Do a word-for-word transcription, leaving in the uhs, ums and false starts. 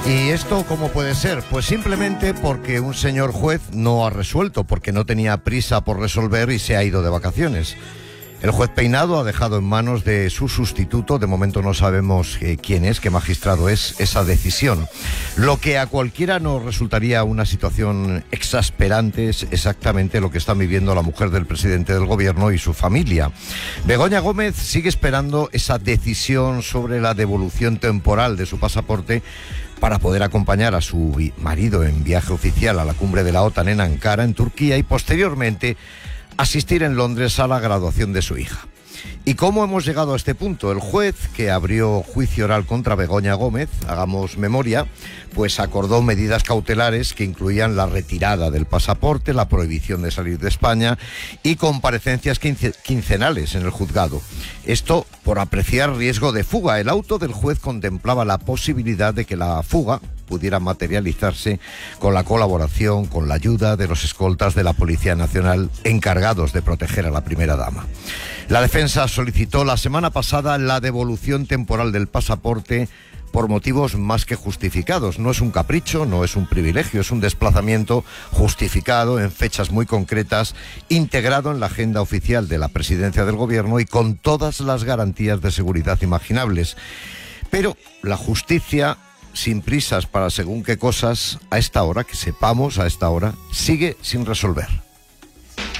¿Y esto cómo puede ser? Pues simplemente porque un señor juez no ha resuelto, porque no tenía prisa por resolver y se ha ido de vacaciones. El juez Peinado ha dejado en manos de su sustituto, de momento no sabemos eh, quién es, qué magistrado es, esa decisión. Lo que a cualquiera nos resultaría una situación exasperante es exactamente lo que está viviendo la mujer del presidente del gobierno y su familia. Begoña Gómez sigue esperando esa decisión sobre la devolución temporal de su pasaporte para poder acompañar a su marido en viaje oficial a la cumbre de la OTAN en Ankara, en Turquía, y posteriormente asistir en Londres a la graduación de su hija. ¿Y cómo hemos llegado a este punto? El juez que abrió juicio oral contra Begoña Gómez, hagamos memoria, pues acordó medidas cautelares que incluían la retirada del pasaporte, la prohibición de salir de España y comparecencias quincenales en el juzgado. Esto por apreciar riesgo de fuga. El auto del juez contemplaba la posibilidad de que la fuga pudiera materializarse con la colaboración, con la ayuda de los escoltas de la Policía Nacional encargados de proteger a la primera dama. La defensa solicitó la semana pasada la devolución temporal del pasaporte por motivos más que justificados. No es un capricho, no es un privilegio, es un desplazamiento justificado en fechas muy concretas, integrado en la agenda oficial de la presidencia del gobierno y con todas las garantías de seguridad imaginables. Pero la justicia, sin prisas para según qué cosas, a esta hora, que sepamos a esta hora, sigue sin resolver.